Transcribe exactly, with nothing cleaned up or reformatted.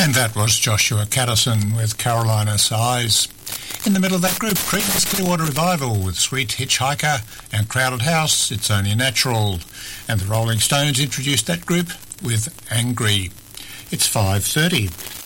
And that was Joshua Caddison with Carolina Sighs. In the middle of that group, Creedence Clearwater Revival with Sweet Hitchhiker, and Crowded House, It's Only Natural. And the Rolling Stones introduced that group with Angry. It's five thirty.